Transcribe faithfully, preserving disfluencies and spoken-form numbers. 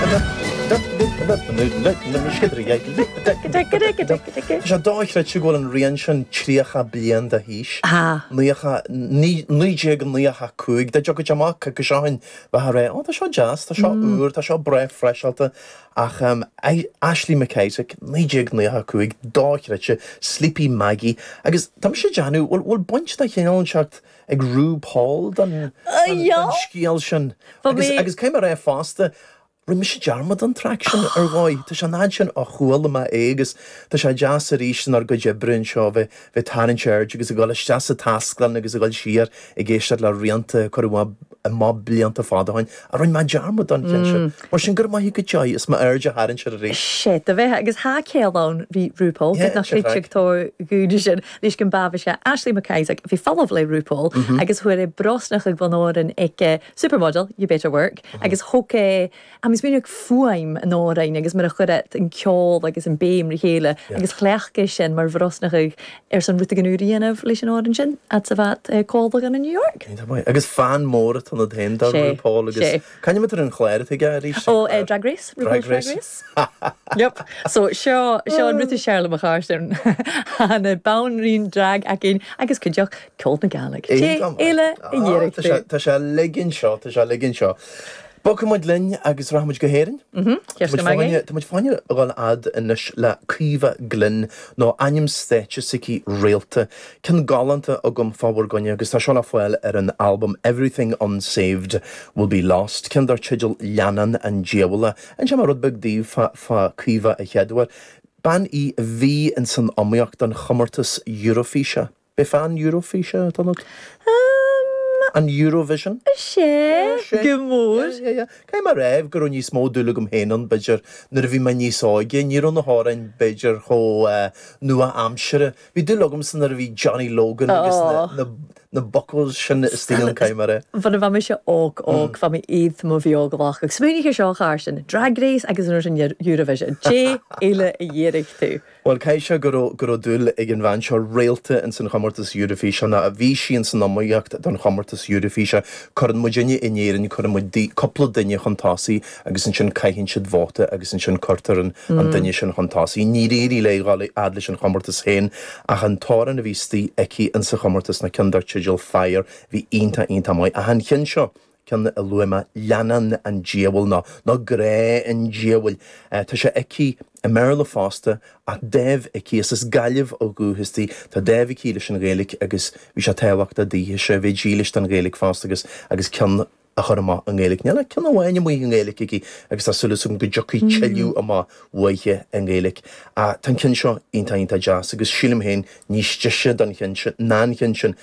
Se dáithre tu ghfuil an rion sin tríocha blian de híis. Níé an líocha cuaig, de jo go teach go seáin bheit ré á tá seo jazz, tá seo úr, tá seo bre freisalta ach Ashley McKaysik, níé an líocha cuaig, dáithre se Sleepy Maggie, agus tam sé deanú bhfuil buint na chéáin seach ag Rú Paul den scíal sin. Agus céim ré fásta, Ri mis sé dearmad an traction ar gáid, Tá se náid sin a chuála ma égus, Tá sé jazz a rísin ar go debrinn seo bheith bheith tarin seird, agus a gáil jazz a tasclan agus a gáil siar i ggéisiad le rianta chuá a má blianta fádahain, a roiin má dearmad an cin sin. Mar sin gur maithí go teid is má airde harann se a ré. Shit, a bheith agus há céalán bhí RuPaul, bheith nach réiteagtó gúide sin, lís gon baba se Ashley McKaysik, bhí follow le RuPaul, agus chuir é brosnach ag bhanóran ag Supermodel, You Better Work, agus hoke Is mé ag fuaim an árain agus mar a chuiret an ceol agus an béim ri chéile agus chléachce sin mar bhrosnach ar san ruta gan úíanamh leis an áran sin at sa bheit códa gan in New York. Agus fan mór tan a hen Paul agus Can mat an chléir ag rí? Ó Drag Race? Drag Race? Yep. So seo seo an ruta seirla a cháirn na bounrín drag a cin agus chuideach ceol na galag. Éile i dhéireach. Tá sé liginn seo, tá sé liginn seo. Bocha muid linn agus ramuid go héireann? Tá muid fáine gáil ad inis le cuimhe glynn nó aim stéite sicí réalta. Cin galanta a gom fábhar gonne agus tá seán foiil ar an album Everything Unsaved Will Be Lost. Cin dar tidal leanan an diabhla, an sem mar rud beg díomh fa cuimhe a cheadhar. Ban í bhí in san amíocht an chumartas Eurovision. Be fan Eurovision tanad? An Eurovision? Sé, gymwr. Cai mar ref, gyro ni smó dwlwg ym henon, bydger, nyr fi ma'n ni sogi, nir o'n horain bydger ho nwa amsere. Fi dwlwg ym sy'n nyr fi Johnny Logan, na buckles sy'n ystil yn cai mar e. Fan y fam eisiau og, og, fam i eidd mo fi og lach. Smyn i chi sio charsyn, Drag Race agus yn Eurovision. Je, eile i ierig tu. Wel, cai eisiau gyro dwyl ag yn fan sio realta yn sy'n chomortas Eurovision, na a fi si yn sy'n amwyagt dan chomortas Eurovision, corn mo dynnu in eirin, corn mo di, copl o dynnu chontasi, agus yn sy'n caihin sydd fota, agus yn sy'n cortar yn dynnu sy'n chontasi. Ni reiri le gali adlu sy'n chomortas hen, ach yn toran y fi sti eci yn sy'n chomortas na cyndar Chigil Fire, fi einta einta mwy, a han chyn sio, cyn y lwyma lanan yn diawl na, no gre yn diawl. Ta sio eci y Merle Foster, a def eci ys galif o gwhys di, ta def eci lys yn gailig, agus fi sio teilwach da di, hysio fe gilys dan gailig fast, agus, agus cyn a chur yma yn gailig. Niala, cyn o wain ym mwy yn gailig egi, agus ta sylwys yn gydioci cheliw yma waithie yn gailig. A tan cyn sio einta einta jazz, agus silim hen, nis jysio dan cyn sio, nan cyn sio,